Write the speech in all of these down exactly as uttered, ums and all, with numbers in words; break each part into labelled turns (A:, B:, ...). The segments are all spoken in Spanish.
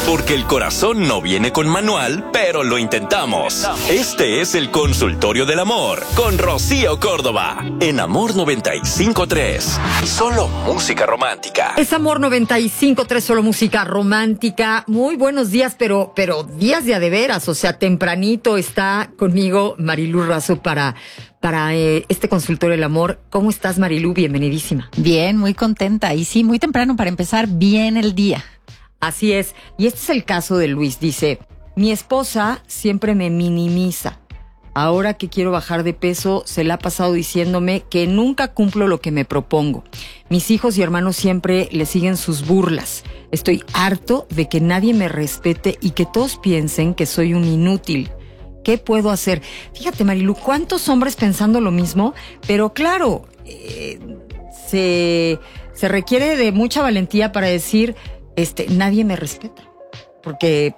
A: Porque el corazón no viene con manual, pero lo intentamos. Este es el Consultorio del Amor con Rocío Córdoba en Amor noventa y cinco punto tres. Solo música romántica.
B: Es Amor noventa y cinco punto tres, solo música romántica. Muy buenos días, pero, pero días de a de veras, o sea, tempranito está conmigo Marilú Razo para... para eh, este Consultorio del Amor. ¿Cómo estás, Marilú? Bienvenidísima.
C: Bien, muy contenta. Y sí, muy temprano para empezar bien el día.
B: Así es. Y este es el caso de Luis. Dice, mi esposa siempre me minimiza. Ahora que quiero bajar de peso, se la ha pasado diciéndome que nunca cumplo lo que me propongo. Mis hijos y hermanos siempre le siguen sus burlas. Estoy harto de que nadie me respete y que todos piensen que soy un inútil. ¿Qué puedo hacer? Fíjate, Marilu, ¿cuántos hombres pensando lo mismo? Pero claro, eh, se, se requiere de mucha valentía para decir, este, nadie me respeta. Porque,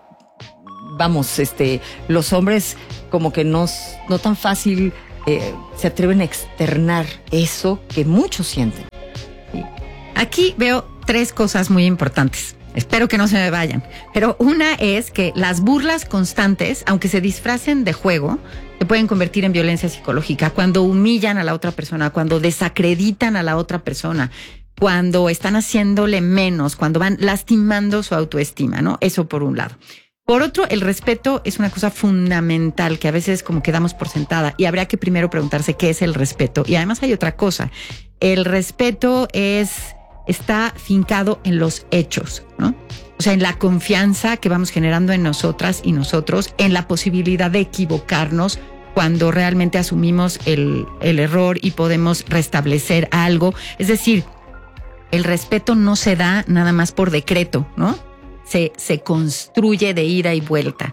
B: vamos, este, los hombres como que no, no tan fácil eh, se atreven a externar eso que muchos sienten.
C: Sí. Aquí veo tres cosas muy importantes. Espero que no se me vayan. Pero una es que las burlas constantes, aunque se disfracen de juego, se pueden convertir en violencia psicológica. Cuando humillan a la otra persona, cuando desacreditan a la otra persona, cuando están haciéndole menos, cuando van lastimando su autoestima, ¿no? Eso por un lado. Por otro, el respeto es una cosa fundamental que a veces como que damos por sentada y habría que primero preguntarse qué es el respeto. Y además hay otra cosa. El respeto es... está fincado en los hechos, ¿no? O sea, en la confianza que vamos generando en nosotras y nosotros, en la posibilidad de equivocarnos cuando realmente asumimos el, el error y podemos restablecer algo. Es decir, el respeto no se da nada más por decreto, ¿no? Se, se construye de ida y vuelta.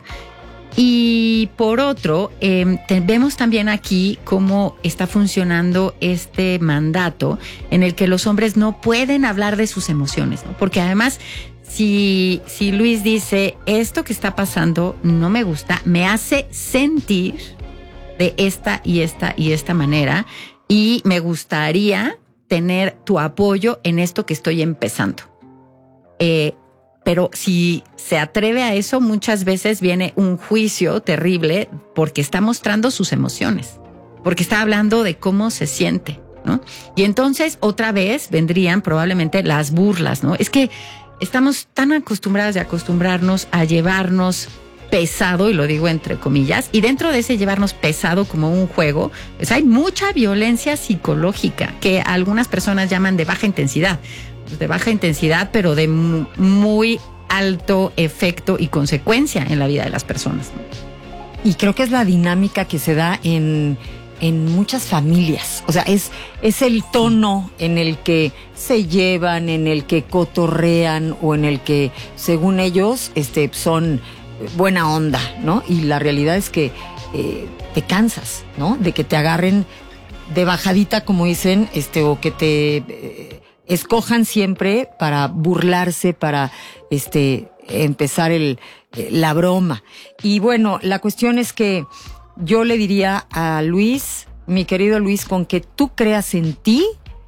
C: Y por otro, eh, te, vemos también aquí cómo está funcionando este mandato en el que los hombres no pueden hablar de sus emociones, ¿no? Porque además, si, si Luis dice, esto que está pasando no me gusta, me hace sentir de esta y esta y esta manera y me gustaría tener tu apoyo en esto que estoy empezando. Eh, Pero si se atreve a eso, muchas veces viene un juicio terrible porque está mostrando sus emociones, porque está hablando de cómo se siente, ¿no? Y entonces otra vez vendrían probablemente las burlas, ¿no? Es que estamos tan acostumbrados y acostumbrarnos a llevarnos pesado, y lo digo entre comillas, y dentro de ese llevarnos pesado como un juego, pues hay mucha violencia psicológica que algunas personas llaman de baja intensidad. de baja intensidad, pero de muy alto efecto y consecuencia en la vida de las personas.
B: Y creo que es la dinámica que se da en, en muchas familias. O sea, es, es el tono en el que se llevan, en el que cotorrean o en el que, según ellos, este, son buena onda, ¿no? Y la realidad es que eh, te cansas, ¿no? De que te agarren de bajadita, como dicen, este, o que te... Eh, escojan siempre para burlarse, para este empezar el la broma. Y bueno, la cuestión es que yo le diría a Luis, mi querido Luis, con que tú creas en ti,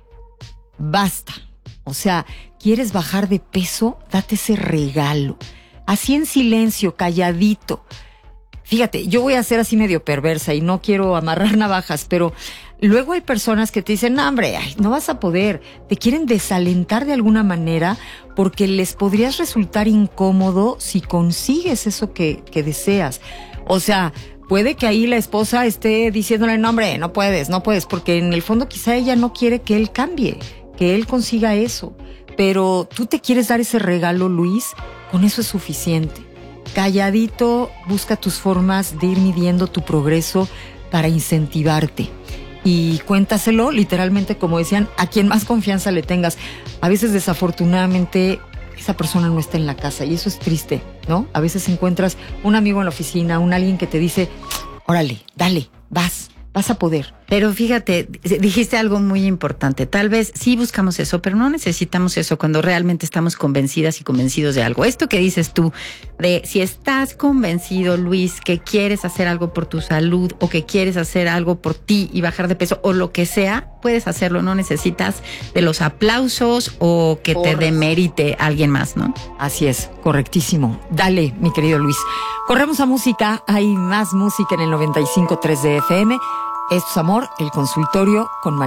B: basta. O sea, ¿quieres bajar de peso? Date ese regalo. Así en silencio, calladito. Fíjate, yo voy a ser así medio perversa y no quiero amarrar navajas, pero luego hay personas que te dicen, no, hombre, ay, no vas a poder. Te quieren desalentar de alguna manera porque les podrías resultar incómodo si consigues eso que, que deseas. O sea, puede que ahí la esposa esté diciéndole, no, hombre, no puedes, no puedes, porque en el fondo quizá ella no quiere que él cambie, que él consiga eso. Pero tú te quieres dar ese regalo, Luis, con eso es suficiente. Calladito, busca tus formas de ir midiendo tu progreso para incentivarte. Y cuéntaselo, literalmente, como decían, a quien más confianza le tengas. A veces, desafortunadamente, esa persona no está en la casa y eso es triste, ¿no? A veces encuentras un amigo en la oficina, un alguien que te dice, órale, dale, vas, vas a poder.
C: Pero fíjate, dijiste algo muy importante. Tal vez sí buscamos eso, pero no necesitamos eso cuando realmente estamos convencidas y convencidos de algo. Esto que dices tú, de si estás convencido, Luis, que quieres hacer algo por tu salud o que quieres hacer algo por ti y bajar de peso o lo que sea, puedes hacerlo. No necesitas de los aplausos o que Corres. te demerite alguien más, ¿no?
B: Así es, correctísimo. Dale, mi querido Luis. Corremos a música. Hay más música en el noventa y cinco punto tres de F M. Esto es Amor, el consultorio con María.